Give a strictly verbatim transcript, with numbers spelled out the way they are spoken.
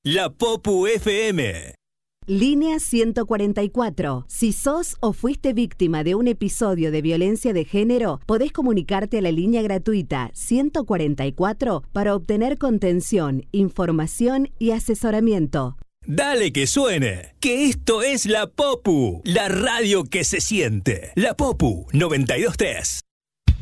La Popu F M. Línea ciento cuarenta y cuatro. Si sos o fuiste víctima de un episodio de violencia de género, podés comunicarte a la línea gratuita ciento cuarenta y cuatro para obtener contención, información y asesoramiento. Dale que suene, que esto es La Popu, la radio que se siente. La Popu noventa y dos punto tres.